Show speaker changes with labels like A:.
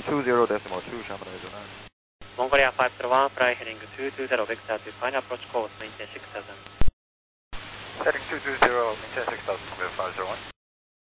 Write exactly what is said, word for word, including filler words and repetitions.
A: two zero decimal two, Shamana Visual.
B: Mongolia five zero one, fly heading two two zero, vector to final approach course, maintain six thousand.
A: Heading two two zero, maintain six thousand, five zero one.